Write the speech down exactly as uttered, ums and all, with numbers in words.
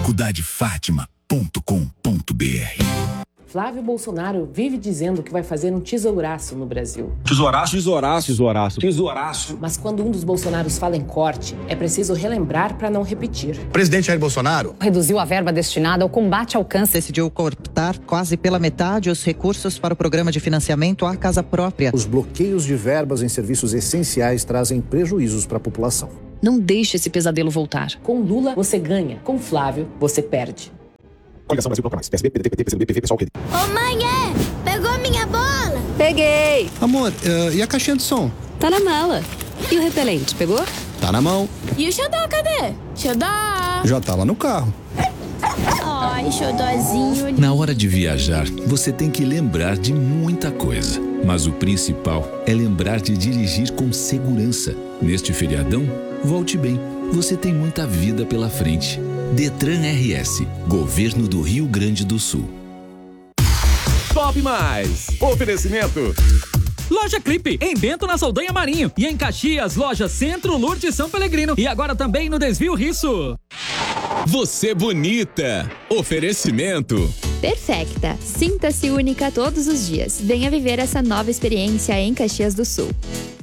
faculdade fátima ponto com ponto b r. Flávio Bolsonaro vive dizendo que vai fazer um tesouraço no Brasil. Tesouraço? Tesouraço. Tesouraço. Tesouraço. Mas quando um dos Bolsonaros fala em corte, é preciso relembrar para não repetir. O presidente Jair Bolsonaro reduziu a verba destinada ao combate ao câncer. Decidiu cortar quase pela metade os recursos para o programa de financiamento à casa própria. Os bloqueios de verbas em serviços essenciais trazem prejuízos para a população. Não deixe esse pesadelo voltar. Com Lula, você ganha. Com Flávio, você perde. Coligação Brasil Bloco Mais. P S B, P D T, P T, P C do B, P V, Pessoal, Rede. Ô mãe, é? Pegou minha bola? Peguei! Amor, uh, e a caixinha de som? Tá na mala. E o repelente, pegou? Tá na mão. E o xodó, cadê? Xodó! Já tá lá no carro. Ai, xodózinho. Na hora de viajar, você tem que lembrar de muita coisa. Mas o principal é lembrar de dirigir com segurança. Neste feriadão, volte bem. Você tem muita vida pela frente. Detran R S, Governo do Rio Grande do Sul. Top Mais. Oferecimento. Loja Clipe, em Bento, na Saldanha Marinho. E em Caxias, loja Centro, Lourdes, São Pelegrino. E agora também no Desvio Risso. Você bonita. Oferecimento. Perfecta. Sinta-se única todos os dias. Venha viver essa nova experiência em Caxias do Sul.